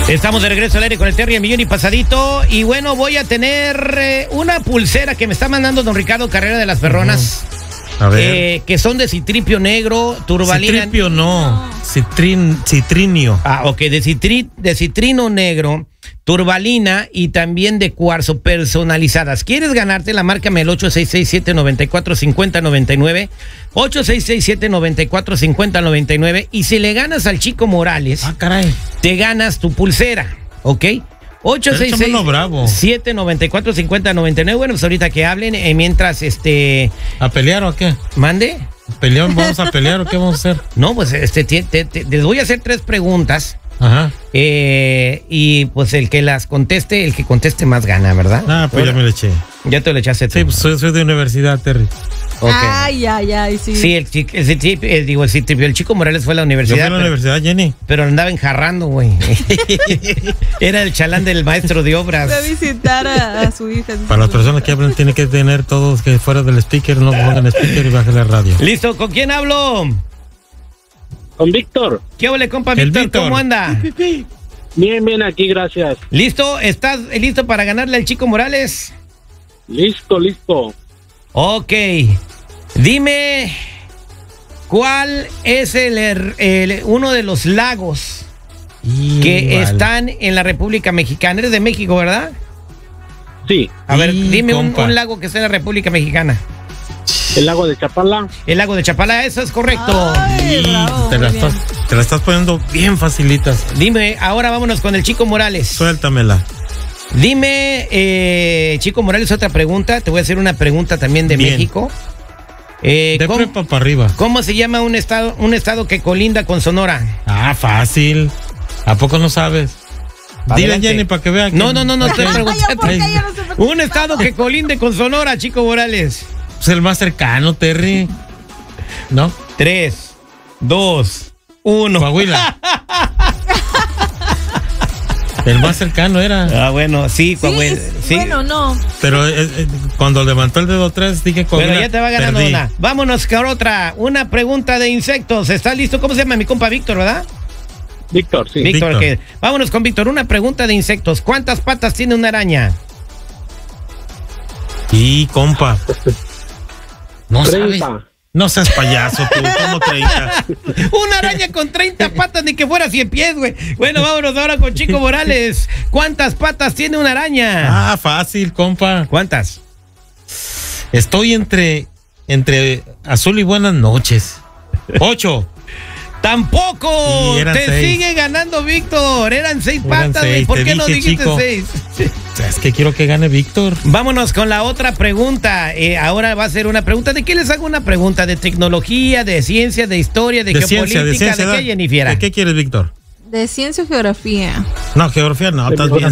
Estamos de regreso al aire con el Terry, el millón y pasadito. Y bueno, voy a tener una pulsera que me está mandando don Ricardo Carrera de las Perronas. A ver. Que son de citripio negro, turbalina. Citripio no, citrinio. Ah, ok, de citrino negro, turbalina y también de cuarzo, personalizadas. ¿Quieres ganártela? Márcame el 866-794-5099, 866-794-5099, y si le ganas al Chico Morales, te ganas tu pulsera, ¿ok? 866-794-5099. Bueno, pues ahorita que hablen, mientras ¿A pelear o qué? ¿Mande? ¿Vamos a pelear o qué vamos a hacer? No, pues les voy a hacer 3 preguntas. Ajá. Y pues el que conteste más gana, ¿verdad? Ah, pues ya me le eché. Ya te lo echaste tú. Sí, pues soy de universidad, Terry. Okay. Ay, sí. Sí, el Chico Morales fue a la universidad. Yo fui a la universidad, Jenny. Pero andaba enjarrando, güey. Era el chalán del maestro de obras. Fue a visitar a su hija. Para las personas que hablan, tienen que tener todos que fuera del speaker, no pongan speaker y bajen la radio. Listo, ¿con quién hablo? Con Víctor. ¿Qué ole, compa Víctor? ¿Cómo anda? Bien, aquí, gracias. ¿Listo? ¿Estás listo para ganarle al Chico Morales? Listo. Ok. Dime, ¿cuál es uno de los lagos que están en la República Mexicana? Eres de México, ¿verdad? Sí. A ver, dime un lago que está en la República Mexicana. El lago de Chapala. El lago de Chapala, eso es correcto. Ay, bravo, te la estás poniendo bien facilitas. Dime, ahora vámonos con el Chico Morales. Suéltamela. Dime, Chico Morales, otra pregunta. Te voy a hacer una pregunta también de México. De prepa para arriba. ¿Cómo se llama un estado que colinda con Sonora? Ah, fácil. ¿A poco no sabes? Dile, Jenny, para que vea. No, estoy preguntando. Yo no sé por qué Un estado que colinde con Sonora, Chico Morales. Es el más cercano, Terry. ¿No? 3, 2, 1. Coahuila. El más cercano era. Ah, bueno, sí, Coahuila. Sí. Bueno, no. Pero cuando levantó el dedo 3, dije Coahuila. Pero ya te va ganando perdí. una. Vámonos con otra. Una pregunta de insectos. ¿Estás listo? ¿Cómo se llama mi compa Víctor, verdad? Víctor, sí. Víctor. Víctor. Vámonos con Víctor. Una pregunta de insectos. ¿Cuántas patas tiene una araña? Y compa. No 30. sabes. No seas payaso, tú, como 30. Una araña con 30 patas, ni que fuera 100 pies, güey. Bueno, vámonos ahora con Chico Morales. ¿Cuántas patas tiene una araña? Ah, fácil, compa. ¿Cuántas? Estoy entre azul y buenas noches. 8. ¡Tampoco! Sí, eran te 6. sigue ganando Víctor. Eran 6 Eran patas, güey. 6, ¿Por te qué no dije, dijiste chico. 6? Es que quiero que gane Víctor. Vámonos con la otra pregunta. Ahora va a ser una pregunta. ¿De qué les hago una pregunta? ¿De tecnología, de ciencia, de historia, de geopolítica? ¿De qué, Jennifer? ¿De qué quieres, Víctor? De ciencia o geografía. No, geografía no, estás bien.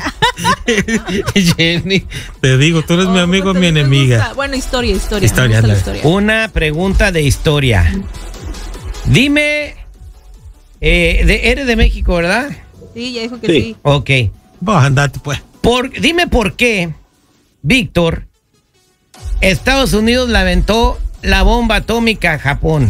Jenny, te digo, tú eres mi amigo, mi enemiga. Bueno, historia. Historia, Me gusta la dale. historia. Una pregunta de historia. Dime, eres de México, ¿verdad? Sí, ya dijo que Sí. sí. Ok. Vos andate, pues. Dime por qué, Víctor, Estados Unidos le aventó la bomba atómica a Japón.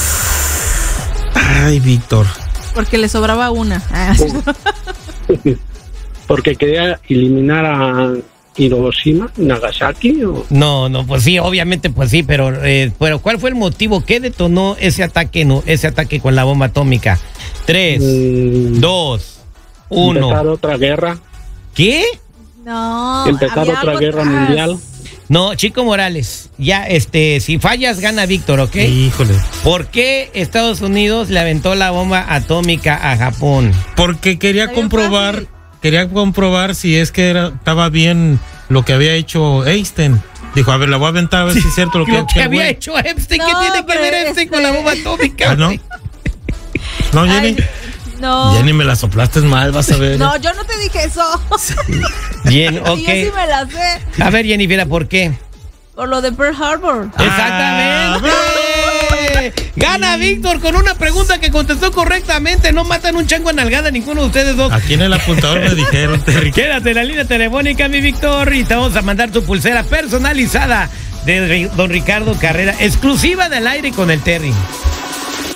Ay, Víctor. Porque le sobraba una. Ah, sí. Porque quería eliminar a Hiroshima, Nagasaki. No, pues sí, obviamente, pues sí, pero ¿cuál fue el motivo? ¿Qué detonó ese ataque con la bomba atómica? 3, 2, 1. Empezar otra guerra. ¿Qué? No. Empezar había otra algo guerra atrás. mundial. No, Chico Morales, ya, si fallas, gana Víctor, ¿ok? Híjole. ¿Por qué Estados Unidos le aventó la bomba atómica a Japón? Porque quería Está bien comprobar si es que estaba bien lo que había hecho Einstein. Dijo, a ver, la voy a aventar a ver si es cierto lo que había güey. hecho Epstein. ¿Qué No, tiene que pero ver Epstein con la bomba atómica? Ah, ¿no? güey? No, Jenny. Ay, no. Jenny, me la soplaste mal, vas a ver. No, yo no te dije eso. Bien, Yo ok. sí me la sé. A ver, Jennifer, ¿por qué? Por lo de Pearl Harbor. Exactamente. Gana Víctor con una pregunta que contestó correctamente. No matan un chango a nalgada ninguno de ustedes dos. Aquí en el apuntador me dijeron, Terry. Quédate en la línea telefónica, mi Víctor, y te vamos a mandar tu pulsera personalizada de don Ricardo Carrera, exclusiva del aire con el Terry.